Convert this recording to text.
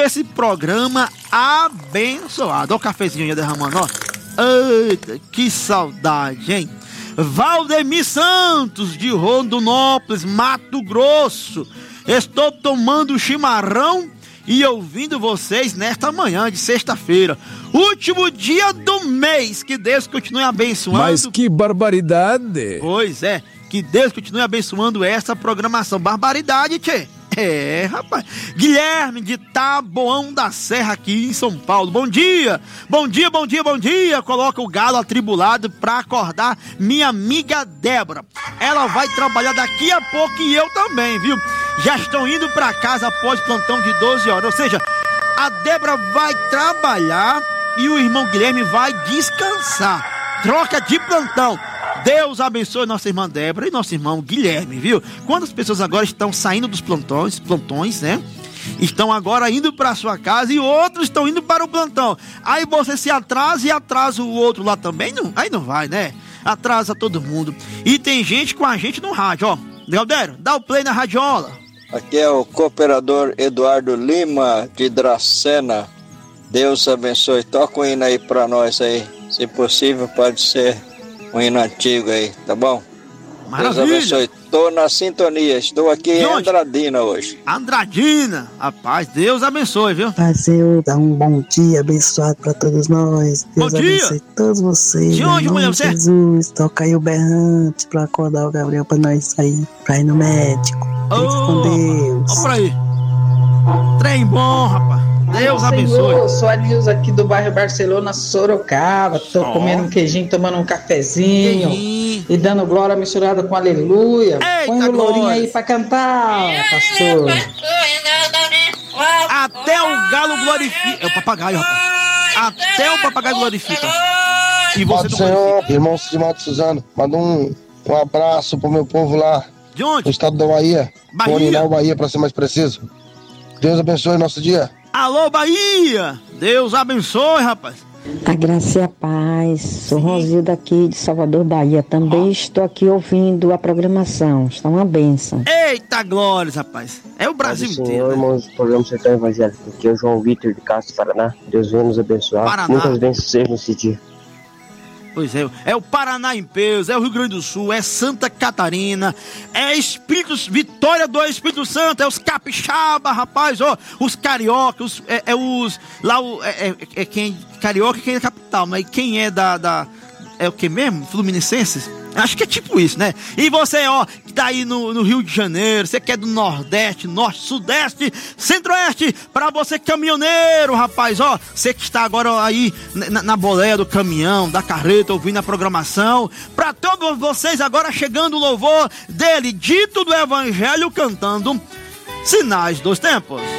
esse programa abençoado. Olha o cafezinho aí derramando, ó. Eita, que saudade, hein? Valdemir Santos, de Rondonópolis, Mato Grosso. Estou tomando chimarrão e ouvindo vocês nesta manhã de sexta-feira. Último dia do mês. Que Deus continue abençoando. Mas que barbaridade! Pois é, que Deus continue abençoando essa programação. Barbaridade, tchê. É, rapaz. Guilherme de Taboão da Serra, aqui em São Paulo. Bom dia. Bom dia, bom dia, bom dia. Coloca o galo atribulado pra acordar minha amiga Débora. Ela vai trabalhar daqui a pouco e eu também, viu? Já estão indo pra casa após plantão de 12 horas. Ou seja, a Débora vai trabalhar e o irmão Guilherme vai descansar. Troca de plantão. Deus abençoe nossa irmã Débora e nosso irmão Guilherme, viu? Quantas pessoas agora estão saindo dos plantões, né? Estão agora indo para sua casa e outros estão indo para o plantão. Aí você se atrasa e atrasa o outro lá também? Não, aí não vai, né? Atrasa todo mundo. E tem gente com a gente no rádio, ó. Galdério, dá o play na radiola. Aqui é o cooperador Eduardo Lima, de Dracena. Deus abençoe. Toca o hino aí para nós aí. Se possível, pode ser um hino antigo aí, tá bom? Maravilha. Deus abençoe. Tô na sintonia, estou aqui em Andradina hoje. Andradina, rapaz, Deus abençoe, viu? Senhor, dá um bom dia abençoado pra todos nós. Deus abençoe todos vocês. De onde, mulher, você? Jesus, toca aí o berrante pra acordar o Gabriel pra nós sair, pra ir no médico. Fique com Deus. Ó pra aí. Trem bom, rapaz. Deus abençoe. Eu sou a Nilza aqui do bairro Barcelona, Sorocaba. Tô comendo um queijinho, tomando um cafezinho e dando glória misturada com aleluia. Põe o lourinho aí pra cantar, pastor. Até o galo glorifica. É o papagaio, rapaz. Até o papagaio glorifica. E você não Senhor, irmão Simato Suzano, manda um abraço pro meu povo lá. De onde? No estado da Bahia. Bahia? Bahia, pra ser mais preciso. Deus abençoe nosso dia. Alô, Bahia! Deus abençoe, rapaz. A graça e a paz. Sou Rosilda aqui de Salvador, Bahia. Também estou aqui ouvindo a programação. Está uma bênção. Eita glórias, rapaz. É o Brasil inteiro. Senhor, irmãos do programa Sertão Evangélico. Aqui é o João Vitor de Castro, Paraná. Deus venha nos abençoar. Paraná. Muitas bênçãos sejam nesse dia. Pois é, é o Paraná em peso, é o Rio Grande do Sul, é Santa Catarina, é Vitória do Espírito Santo, é os capixaba, rapaz, ó, os cariocas, quem carioca, quem é capital, mas quem é é o que mesmo? Fluminenses? Acho que é tipo isso, né? E você, ó, que tá aí no Rio de Janeiro, você que é do Nordeste, Norte, Sudeste, Centro-Oeste, pra você caminhoneiro, rapaz, ó, você que está agora aí na boleia do caminhão, da carreta, ouvindo a programação, pra todos vocês agora chegando o louvor dele, dito do Evangelho, cantando Sinais dos Tempos.